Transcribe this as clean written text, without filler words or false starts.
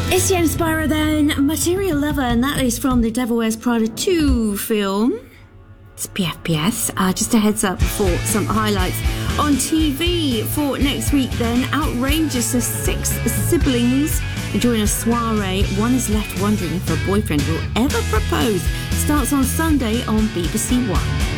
It's Jen Spyro then, Material Lover, and that is from the Devil Wears Prada 2 film. It's PFPS. Just a heads up for some highlights on TV for next week then. Outrageous, so 6 siblings enjoying a soiree. One is left wondering if her boyfriend will ever propose. Starts on Sunday on BBC One.